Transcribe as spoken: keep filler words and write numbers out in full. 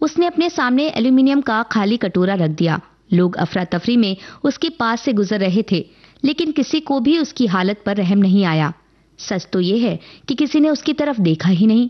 उसने अपने सामने एल्यूमिनियम का खाली कटोरा रख दिया। लोग अफरा तफरी में उसके पास से गुजर रहे थे, लेकिन किसी को भी उसकी हालत पर रहम नहीं आया। सच तो ये है कि किसी ने उसकी तरफ देखा ही नहीं।